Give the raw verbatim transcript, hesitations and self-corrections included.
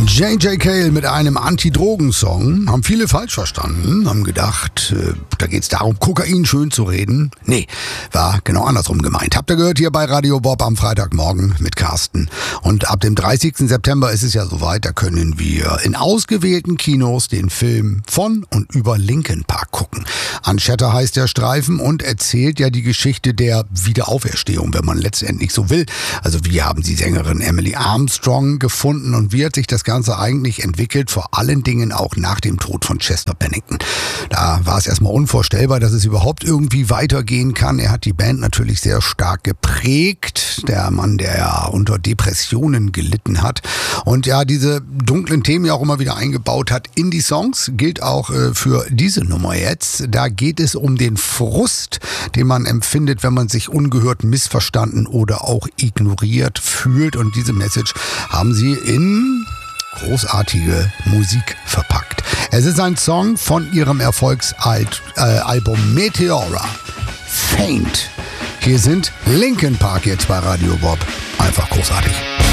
J J. Cale mit einem Anti-Drogen-Song. Haben viele falsch verstanden, haben gedacht, äh, da geht's darum, Kokain schön zu reden. Nee, war genau andersrum gemeint. Habt ihr gehört hier bei Radio Bob am Freitagmorgen mit Carsten. Und ab dem dreißigsten September ist es ja soweit, da können wir in ausgewählten Kinos den Film von und über Linkin Park gucken. Unchatter heißt der Streifen und erzählt ja die Geschichte der Wiederauferstehung, wenn man letztendlich so will. Also wie haben sie Sängerin Emily Armstrong gefunden und wie hat sich das Ganze eigentlich entwickelt, vor allen Dingen auch nach dem Tod von Chester Bennington. Da war es erstmal unvorstellbar, dass es überhaupt irgendwie weitergehen kann. Er hat die Band natürlich sehr stark geprägt. Der Mann, der ja unter Depressionen gelitten hat und ja diese dunklen Themen ja auch immer wieder eingebaut hat in die Songs, gilt auch äh, für diese Nummer jetzt. Da geht es um den Frust, den man empfindet, wenn man sich ungehört, missverstanden oder auch ignoriert fühlt. Und diese Message haben sie in großartige Musik verpackt. Es ist ein Song von ihrem Erfolgsalbum Meteora. Faint. Hier sind Linkin Park jetzt bei Radio Bob. Einfach großartig.